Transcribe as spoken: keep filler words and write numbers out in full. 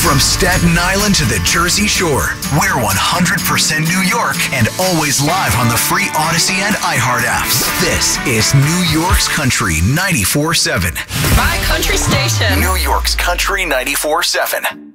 From Staten Island to the Jersey Shore, we're one hundred percent New York and always live on the free Odyssey and iHeart apps. This is New York's Country ninety-four seven. My country station. New York's Country ninety-four seven.